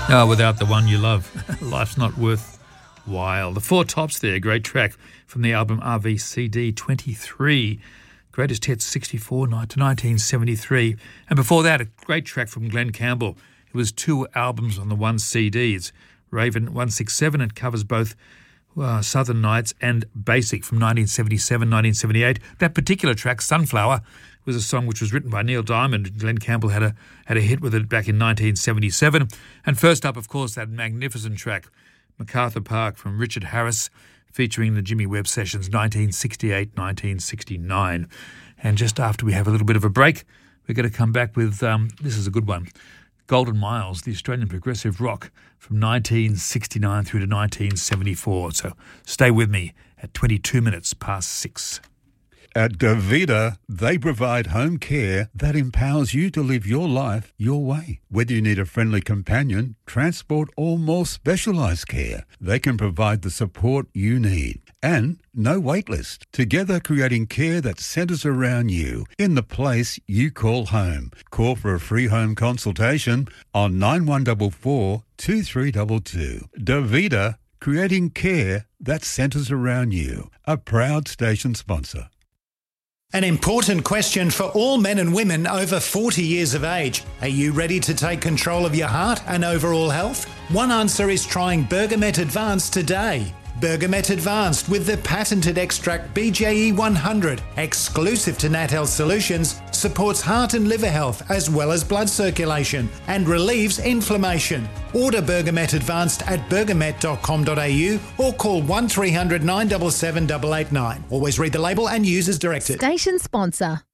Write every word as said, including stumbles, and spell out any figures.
Oh, without the one you love, life's not worthwhile. The Four Tops there, great track from the album R V C D twenty-three, Greatest Hits sixty-four to nineteen seventy-three. And before that, a great track from Glenn Campbell. It was two albums on the one C D. It's Raven one sixty-seven. It covers both uh, Southern Nights and Basic from nineteen seventy-seven, nineteen seventy-eight. That particular track, Sunflower, was a song which was written by Neil Diamond. Glenn Campbell had a had a hit with it back in nineteen seventy-seven. And first up, of course, that magnificent track, MacArthur Park, from Richard Harris, featuring the Jimmy Webb Sessions, nineteen sixty-eight, nineteen sixty-nine. And just after we have a little bit of a break, we're going to come back with, um, this is a good one, Golden Miles, the Australian progressive rock from nineteen sixty-nine through to nineteen seventy-four. So stay with me at twenty-two minutes past six. At Davida, they provide home care that empowers you to live your life your way. Whether you need a friendly companion, transport, or more specialised care, they can provide the support you need. And no wait list. Together creating care that centres around you in the place you call home. Call for a free home consultation on nine one four four, two three two two. Davida, creating care that centres around you. A proud station sponsor. An important question for all men and women over forty years of age. Are you ready to take control of your heart and overall health? One answer is trying Bergamet Advanced today. Bergamet Advanced with the patented extract B J E one hundred, exclusive to Nat Health Solutions, supports heart and liver health as well as blood circulation and relieves inflammation. Order Bergamet Advanced at bergamet dot com dot a u or call one three hundred, nine seven seven, eight eight nine. Always read the label and use as directed. Station sponsor.